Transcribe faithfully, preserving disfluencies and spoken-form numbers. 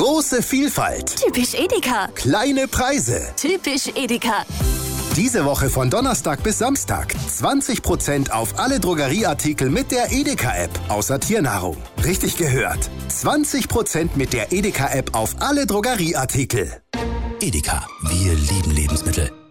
Große Vielfalt. Typisch Edeka. Kleine Preise. Typisch Edeka. Diese Woche von Donnerstag bis Samstag zwanzig Prozent auf alle Drogerieartikel mit der Edeka-App, außer Tiernahrung. Richtig gehört. zwanzig Prozent mit der Edeka-App auf alle Drogerieartikel. Edeka, wir lieben Lebensmittel.